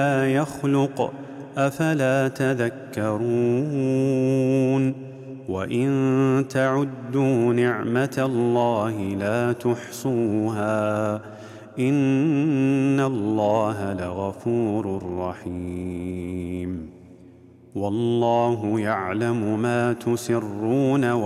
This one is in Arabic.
لا يخلق أفلا تذكرون وإن تعدوا نعمة الله لا تحصوها إن الله لغفور رحيم والله يعلم ما تسرون